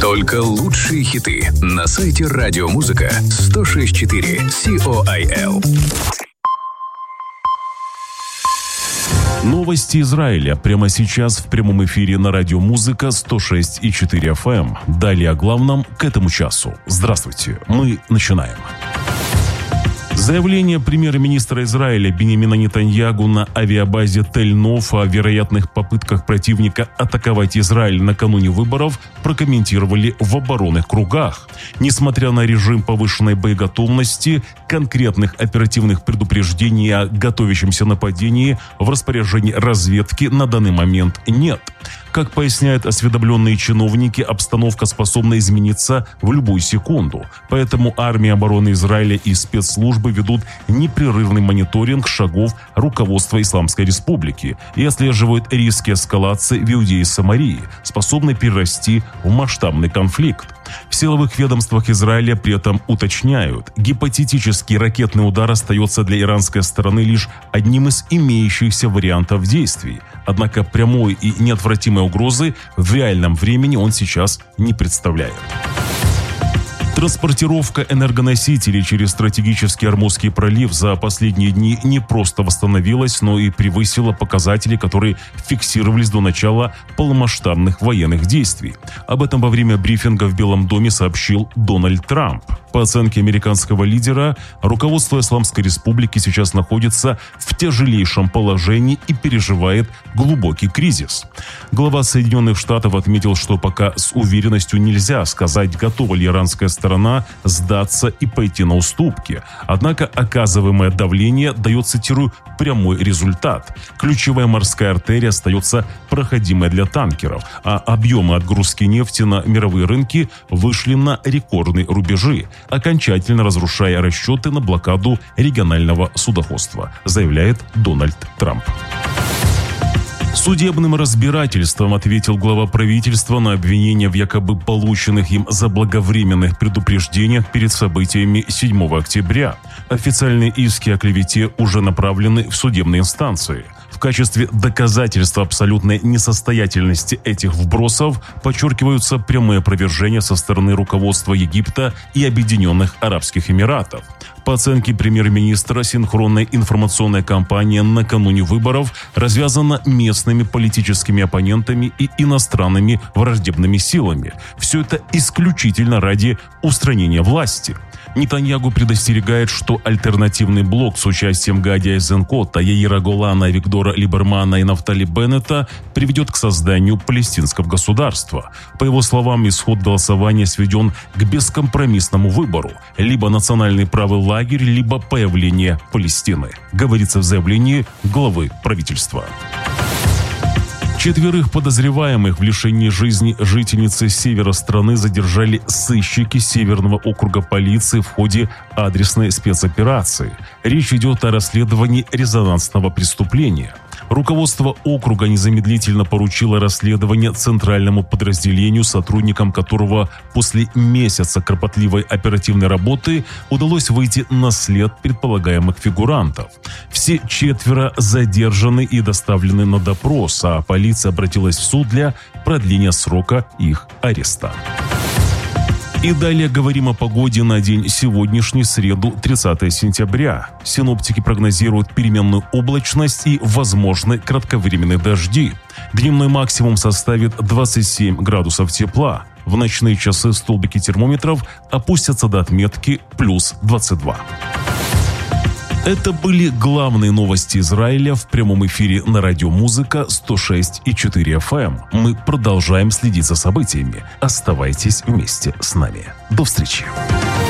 Только лучшие хиты на сайте Радиомузыка 106.4 COIL. Новости Израиля прямо сейчас в прямом эфире на Радиомузыка 106.4 FM. Далее о главном к этому часу. Здравствуйте, мы начинаем. Заявление премьер-министра Израиля Биньямина Нетаньяху на авиабазе Тель-Нов о вероятных попытках противника атаковать Израиль накануне выборов прокомментировали в оборонных кругах. Несмотря на режим повышенной боеготовности, конкретных оперативных предупреждений о готовящемся нападении в распоряжении разведки на данный момент нет. Как поясняют осведомленные чиновники, обстановка способна измениться в любую секунду. Поэтому армия обороны Израиля и спецслужбы ведут непрерывный мониторинг шагов руководства Исламской Республики и отслеживают риски эскалации в Иудее и Самарии, способной перерасти в масштабный конфликт. В силовых ведомствах Израиля при этом уточняют, гипотетический ракетный удар остается для иранской стороны лишь одним из имеющихся вариантов действий. Однако прямой и неотвратимой угрозы в реальном времени он сейчас не представляет. Транспортировка энергоносителей через стратегический Ормузский пролив за последние дни не просто восстановилась, но и превысила показатели, которые фиксировались до начала полномасштабных военных действий. Об этом во время брифинга в Белом доме сообщил Дональд Трамп. По оценке американского лидера, руководство Исламской Республики сейчас находится в тяжелейшем положении и переживает глубокий кризис. Глава Соединенных Штатов отметил, что пока с уверенностью нельзя сказать, готова ли иранская сторона сдаться и пойти на уступки. Однако оказываемое давление дает, цитирую, прямой результат. Ключевая морская артерия остается проходимой для танкеров, а объемы отгрузки нефти на мировые рынки вышли на рекордные рубежи, окончательно разрушая расчеты на блокаду регионального судоходства, заявляет Дональд Трамп. Судебным разбирательством ответил глава правительства на обвинения в якобы полученных им заблаговременных предупреждениях перед событиями 7 октября. Официальные иски о клевете уже направлены в судебные инстанции. В качестве доказательства абсолютной несостоятельности этих вбросов подчеркиваются прямые опровержения со стороны руководства Египта и Объединенных Арабских Эмиратов. По оценке премьер-министра, синхронная информационная кампания накануне выборов развязана местными политическими оппонентами и иностранными враждебными силами. Все это исключительно ради устранения власти. Нетаньяху предостерегает, что альтернативный блок с участием Гади Айзенкота, Яира Голана, Виктора Либермана и Нафтали Беннета приведет к созданию палестинского государства. По его словам, исход голосования сведен к бескомпромиссному выбору: либо национальный правый лагерь, либо появление Палестины, говорится в заявлении главы правительства. 4 подозреваемых в лишении жизни жительницы севера страны задержали сыщики Северного округа полиции в ходе адресной спецоперации. Речь идет о расследовании резонансного преступления. Руководство округа незамедлительно поручило расследование центральному подразделению, сотрудникам которого после месяца кропотливой оперативной работы удалось выйти на след предполагаемых фигурантов. Все 4 задержаны и доставлены на допрос, а полиция обратилась в суд для продления срока их ареста. И далее говорим о погоде на день сегодняшний, среду, 30 сентября. Синоптики прогнозируют переменную облачность и возможны кратковременные дожди. Дневной максимум составит 27 градусов тепла. В ночные часы столбики термометров опустятся до отметки плюс 22. Это были главные новости Израиля в прямом эфире на Радиомузыка 106.4 FM. Мы продолжаем следить за событиями. Оставайтесь вместе с нами. До встречи.